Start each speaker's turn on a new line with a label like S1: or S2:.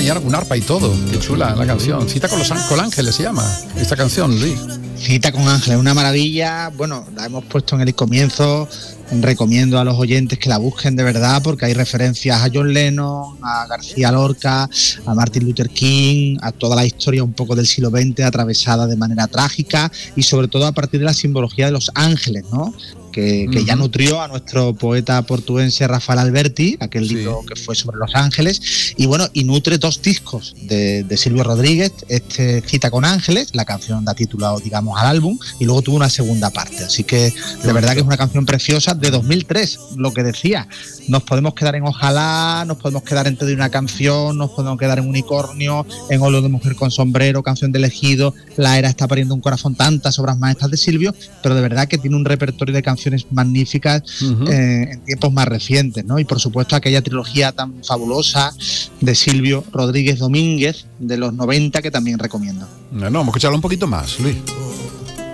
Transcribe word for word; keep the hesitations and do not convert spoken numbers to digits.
S1: y un arpa y todo. Qué chula la canción. Cita con los con ángeles se llama esta canción, Luis.
S2: Cita con ángeles, una maravilla. Bueno, la hemos puesto en el comienzo. Recomiendo a los oyentes que la busquen de verdad, porque hay referencias a John Lennon, a García Lorca, a Martin Luther King, a toda la historia un poco del siglo veinte atravesada de manera trágica y sobre todo a partir de la simbología de los ángeles, ¿no? Que, que uh-huh. ya nutrió a nuestro poeta portuense Rafael Alberti, aquel sí. libro que fue sobre los ángeles, y bueno, y nutre dos discos de, de Silvio Rodríguez, este Cita con ángeles, la canción da título, digamos, al álbum, y luego tuvo una segunda parte, así que de verdad que es una canción preciosa de dos mil tres, lo que decía, nos podemos quedar en Ojalá, nos podemos quedar en Te doy una canción, nos podemos quedar en Unicornio, en Olo de mujer con sombrero, Canción de elegido, La era está pariendo un corazón, tantas obras maestras de Silvio, pero de verdad que tiene un repertorio de canciones magníficas uh-huh. eh, en tiempos más recientes, ¿no? Y por supuesto aquella trilogía tan fabulosa de Silvio Rodríguez Domínguez de los noventa que también recomiendo.
S1: No, no, vamos a escucharlo un poquito más, Luis.